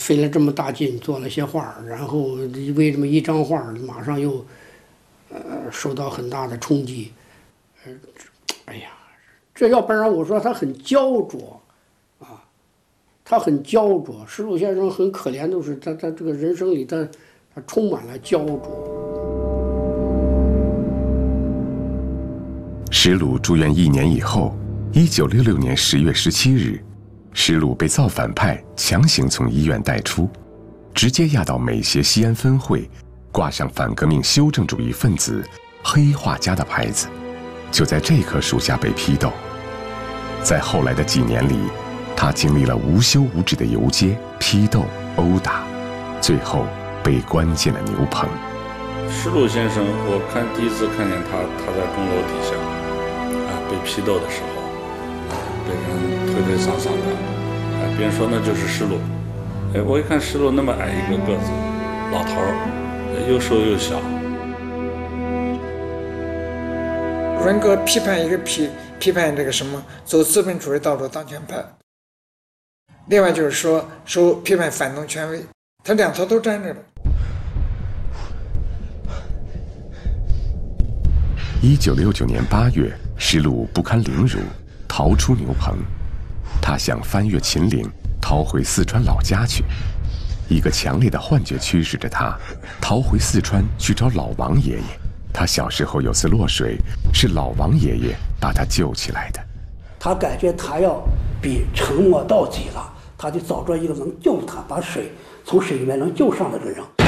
费了这么大劲做了些画，然后为这么一张画，马上又受到很大的冲击。哎呀，这要不然我说他很焦灼啊，他很焦灼。石鲁先生很可怜的是，他这个人生里他充满了焦灼。 石鲁住院1年以后，1966年10月17日，石鲁被造反派强行从医院带出，直接押到美协西安分会，挂上反革命修正主义分子、黑画家的牌子，就在这棵树下被批斗。在后来的几年里，他经历了无休无止的游街、批斗、殴打，最后被关进了牛棚。 石鲁先生，我第一次看见他在钟楼底下，被批斗的时候，被人推推搡搡的，别人说那就是石鲁，我一看石鲁那么矮一个个子，老头儿，又瘦又小。 文革批判一个批判这个什么走资本主义道路当权派，另外就是说批判反动权威，他两头都沾着了。 1969年8月，石鲁不堪凌辱，逃出牛棚。他想翻越秦岭，逃回四川老家去。一个强烈的幻觉驱使着他，逃回四川去找老王爷爷。他小时候有次落水，是老王爷爷把他救起来的。 他感觉他要比沉没到底了，他就找着一个能救他，把水从水里面能救上来的人。